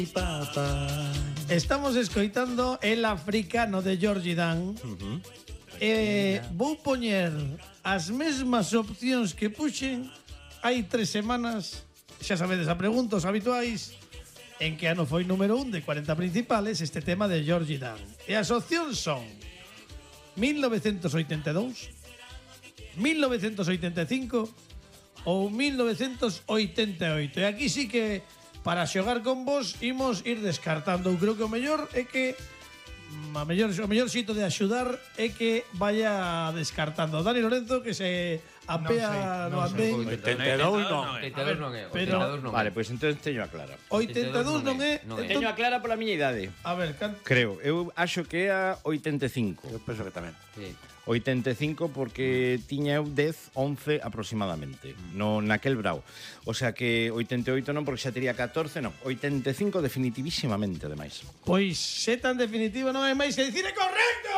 Estamos escoitando El Africano de Georgie Dan. Vou poñer as mesmas opcións que puxen hai 3 semanas. Xa sabedes a pregunta, os habituais. En que ano foi número 1 de 40 principales este tema de Georgie Dan. E as opcións son 1982, 1985 ou 1988. E aquí sí que para xogar con vos imos ir descartando. Eu creo que o mellor é que o mellor xito de axudar é que vaya descartando. Dani Lorenzo que se apea no andén. 82 non. 82 non é. Pero- 82 non é. Vale, pois entón teño a clara. 82 non é. Non é. Teño a clara pola miña idade. A ver, Creo, eu acho que é a 85. Eu penso que tamén. Sí. 85 porque tiña eu 10, 11 aproximadamente no naquel brao. O sea que 88 non porque xa tería 14, non. 85 definitivísimamente, ademais. pois se tan definitiva non hai máis que dicir. É correcto!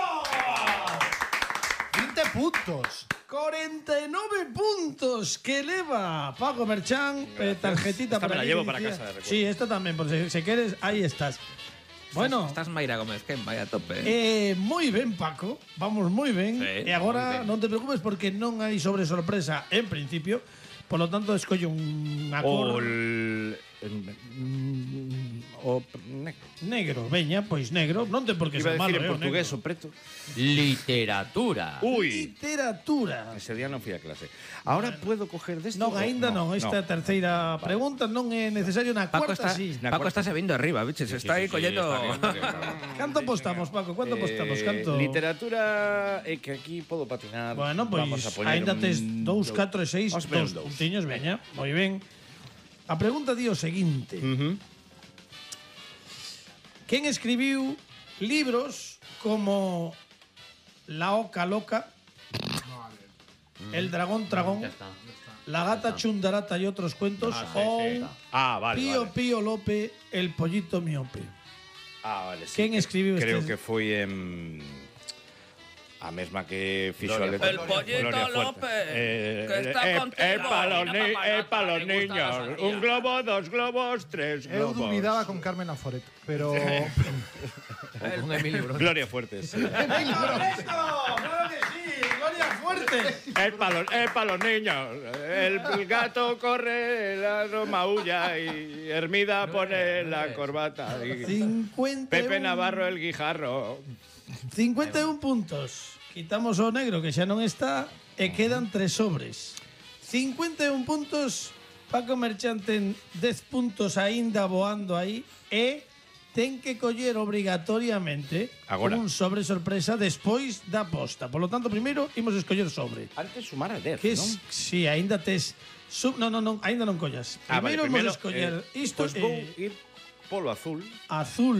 20 puntos. 49 puntos que leva Paco Merchán. Tarjetita Esta me la aquí llevo que para decía- casa, de recuerdo. Sí, esta tamén, por si queres, aí estás. Bueno, Estás Mayra Gómez, que vai a tope. moi ben, Paco. Vamos moi ben. Sí, E agora moi ben. non te preocupes porque non hai sobre sorpresa en principio. Por lo tanto, escollo unha O cor negro. Veña, pois negro. Non ten por que Iba a ser malo, decir en o portugués negro. o preto. Literatura. Uy, Literatura. ese día non fui a clase. Ahora puedo coger desto? Non, aínda non. Esta terceira pregunta non é necesario. Na Paco cuarta, está, sí. Paco está se vindo arriba, biches. Está aí collendo. Canto apostamos, Paco? Canto apostamos? Canto? Literatura é que aquí podo patinar. Bueno, Vamos pois a poñer aínda tes 2, 4 e 6, Vamos a poñer 2 un dous. puntiños, veña. Moi ben. A pregunta di o seguinte. Quen escribiu libros como La Oca Loca, El Dragón Tragón, Ya está. La Gata Chundarata y otros cuentos, o Vale, Pío vale. Pío Lope, El Pollito Miope? Vale, sí. Quen escribiu Creo estes? que foi a mesma que fixo Gloria a letra. El Pollito Gloria Fuerte. Lope, que está contigo. É para Mira, papá, los le gusta la niños. sandía. Un globo, 2 globos, 3 Eu globos. dubidaba con Carmen Aforet, pero Ou con Emilio Brón. Gloria Fuertes. ¡Correcto! ¡Claro que sí! ¡Gloria Fuerte! Es para los niños. El gato corre, la maulla y Hermida pone la corbata. Y 51 Pepe Navarro el guijarro. 51 puntos. Quitamos o negro que xa non está e quedan 3 sobres. 51 puntos. Paco Merchante en 10 puntos aínda voando aí e ten que coller obrigatoriamente Agora. un sobre sorpresa despois da aposta. Por lo tanto, primeiro imos escoller sobre. Antes sumar a 10, Que non? si aínda tes non, aínda non collas. Vale, Primeiro imos escoller isto Pois vou ir polo azul. azul.